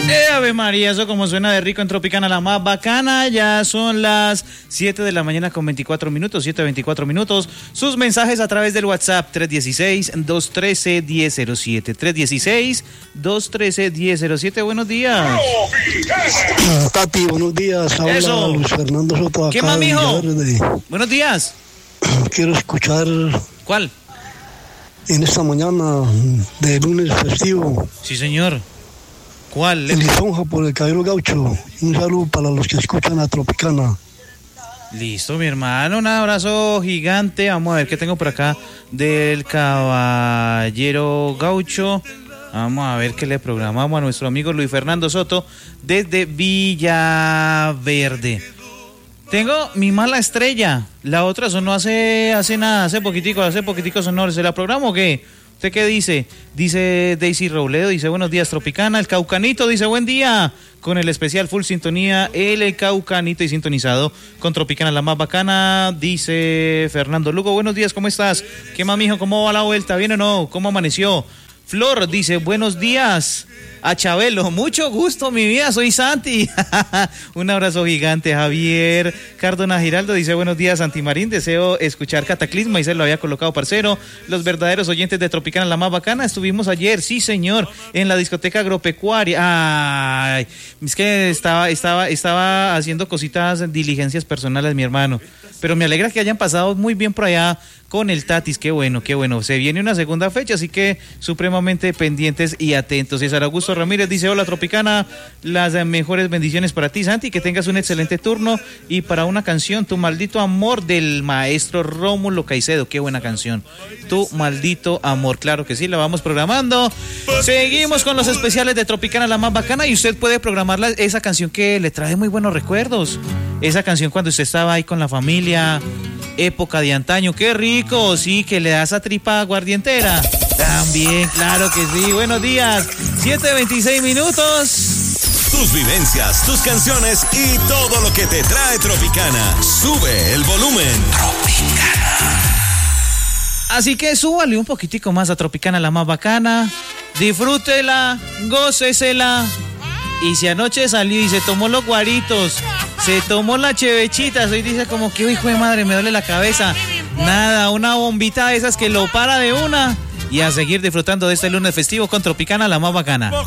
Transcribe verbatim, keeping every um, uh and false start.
Eh, Ave María, eso como suena de rico en Tropicana, la más bacana. Ya son las siete de la mañana con veinticuatro minutos, siete veinticuatro minutos. Sus mensajes a través del WhatsApp tres uno seis, dos uno tres, uno cero cero siete. tres uno seis, dos uno tres, uno cero cero siete. Buenos días. Tati, buenos días. Habla Eso. Luis Fernando Soto acá. ¿Qué más, de mijo? Villaverde. Buenos días. Quiero escuchar ¿Cuál? en esta mañana de lunes festivo Sí, señor. ¿Cuál? en Lisonja por el Caballero Gaucho. Un saludo para los que escuchan a Tropicana. Listo, mi hermano, un abrazo gigante. Vamos a ver qué tengo por acá del Caballero Gaucho. Vamos a ver qué le programamos a nuestro amigo Luis Fernando Soto desde Villaverde. Tengo mi mala estrella. La otra sonó hace, hace nada, hace poquitico, hace poquitico sonó. ¿Se la programo o qué? ¿Usted qué dice? Dice Daisy Robledo, dice buenos días Tropicana. El Caucanito dice buen día. Con el especial Full Sintonía, el Caucanito y sintonizado con Tropicana, la más bacana. Dice Fernando Lugo, buenos días, ¿cómo estás? ¿Qué más, mijo? ¿Cómo va la vuelta? ¿Bien o no? ¿Cómo amaneció? Flor dice, buenos días a Chabelo, mucho gusto mi vida, soy Santi. Un abrazo gigante. Javier Cardona Giraldo dice, buenos días Santi Marín, deseo escuchar Cataclisma y se lo había colocado parcero. Los verdaderos oyentes de Tropicana, la más bacana, estuvimos ayer, sí señor, en la discoteca agropecuaria. Ay, es que estaba, estaba, estaba haciendo cositas, diligencias personales mi hermano, pero me alegra que hayan pasado muy bien por allá con el Tatis, qué bueno, qué bueno. Se viene una segunda fecha, así que supremamente pendientes y atentos. César Augusto Ramírez dice, hola Tropicana, las mejores bendiciones para ti, Santi, que tengas un excelente turno. Y para una canción, Tu Maldito Amor, del maestro Rómulo Caicedo, qué buena canción. Tu Maldito Amor, claro que sí, la vamos programando. Seguimos con los especiales de Tropicana, la más bacana, y usted puede programar la, esa canción que le trae muy buenos recuerdos. Esa canción cuando usted estaba ahí con la familia, época de antaño, qué rico, sí, que le da esa tripa aguardientera. También, claro que sí. Buenos días, siete veintiséis minutos. Tus vivencias, tus canciones y todo lo que te trae Tropicana. Sube el volumen. Tropicana. Así que súbale un poquitico más a Tropicana, la más bacana. Disfrútela, gócesela. Y si anoche salió y se tomó los guaritos, se tomó las chevechitas, hoy dice como que, hijo de madre, me duele la cabeza. Nada, una bombita de esas que lo para de una. Y a seguir disfrutando de este lunes festivo con Tropicana, la más bacana.